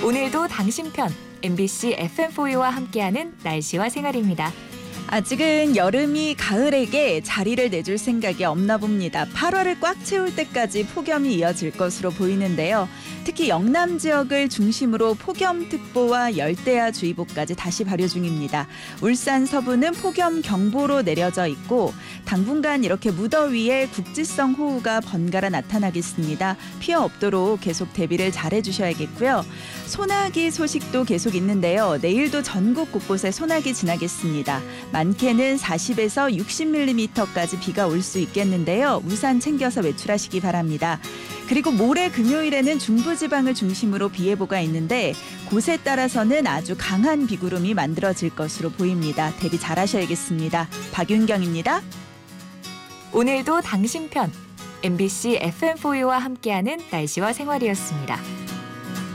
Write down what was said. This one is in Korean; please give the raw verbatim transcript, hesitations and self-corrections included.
오늘도 당신 편 엠비씨 에프엠포유와 함께하는 날씨와 생활입니다. 아직은 여름이 가을에게 자리를 내줄 생각이 없나 봅니다. 팔월을 꽉 채울 때까지 폭염이 이어질 것으로 보이는데요. 특히 영남 지역을 중심으로 폭염특보와 열대야주의보까지 다시 발효 중입니다. 울산 서부는 폭염경보로 내려져 있고 당분간 이렇게 무더위에 국지성 호우가 번갈아 나타나겠습니다. 피해 없도록 계속 대비를 잘해 주셔야겠고요. 소나기 소식도 계속 있는데요. 내일도 전국 곳곳에 소나기 지나겠습니다. 많게는 사십에서 육십 밀리미터까지 비가 올 수 있겠는데요. 우산 챙겨서 외출하시기 바랍니다. 그리고 모레 금요일에는 중부지방을 중심으로 비 예보가 있는데 곳에 따라서는 아주 강한 비구름이 만들어질 것으로 보입니다. 대비 잘하셔야겠습니다. 박윤경입니다. 오늘도 당신 편 엠비씨 에프엠포유와 함께하는 날씨와 생활이었습니다.